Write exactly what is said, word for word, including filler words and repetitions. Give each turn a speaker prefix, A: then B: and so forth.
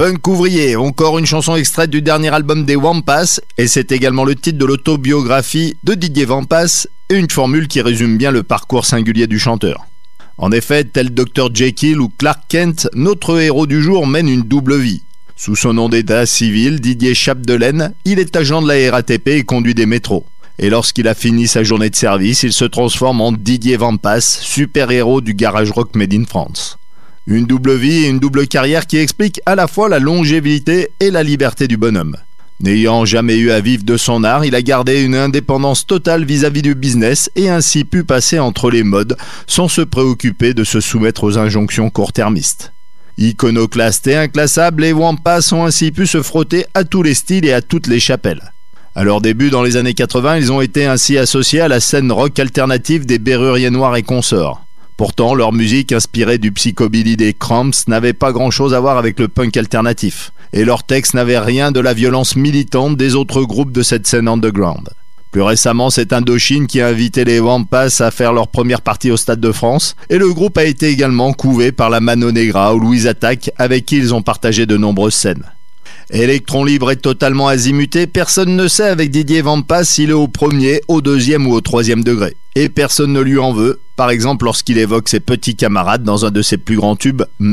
A: Punk ouvrier, encore une chanson extraite du dernier album des Wampas, et c'est également le titre de l'autobiographie de Didier Wampas, et une formule qui résume bien le parcours singulier du chanteur. En effet, tel docteur Jekyll ou Clark Kent, notre héros du jour mène une double vie. Sous son nom d'état civil, Didier Chapdelaine, il est agent de la R A T P et conduit des métros. Et lorsqu'il a fini sa journée de service, il se transforme en Didier Wampas, super-héros du garage rock made in France. Une double vie et une double carrière qui explique à la fois la longévité et la liberté du bonhomme. N'ayant jamais eu à vivre de son art, il a gardé une indépendance totale vis-à-vis du business et ainsi pu passer entre les modes sans se préoccuper de se soumettre aux injonctions court-termistes. Iconoclastes et inclassables, les Wampas ont ainsi pu se frotter à tous les styles et à toutes les chapelles. À leur début dans les années quatre-vingts, ils ont été ainsi associés à la scène rock alternative des Béruriers Noirs et consorts. Pourtant, leur musique, inspirée du psychobilly des Cramps, n'avait pas grand-chose à voir avec le punk alternatif. Et leurs textes n'avaient rien de la violence militante des autres groupes de cette scène underground. Plus récemment, c'est Indochine qui a invité les Wampas à faire leur première partie au Stade de France, et le groupe a été également couvé par la Mano Negra ou Louise Attaque, avec qui ils ont partagé de nombreuses scènes. Électron libre et totalement azimuté, personne ne sait avec Didier Wampas s'il est au premier, au deuxième ou au troisième degré. Et personne ne lui en veut, par exemple lorsqu'il évoque ses petits camarades dans un de ses plus grands tubes,